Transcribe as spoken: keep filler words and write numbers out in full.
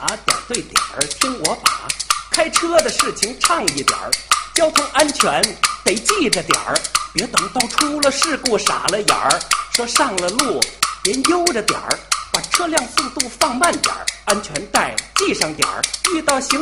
点对点儿听我把，开车的事情唱一点儿，交通安全得记着点儿，别等到出了事故傻了眼儿。说上了路别悠着点儿，把车辆速度放慢点儿，安全带系上点儿，遇到行